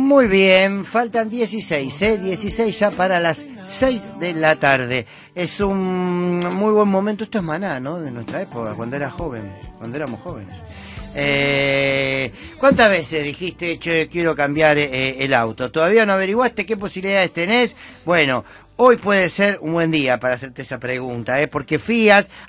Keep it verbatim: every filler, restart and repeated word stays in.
Muy bien, faltan dieciséis, ¿eh? dieciséis ya para las seis de la tarde. Es un muy buen momento, esto es Maná, ¿no? De nuestra época, cuando era joven, cuando éramos jóvenes. Eh, ¿Cuántas veces dijiste, che, quiero cambiar eh, el auto? ¿Todavía no averiguaste qué posibilidades tenés? Bueno, hoy puede ser un buen día para hacerte esa pregunta, ¿eh? Porque Fiat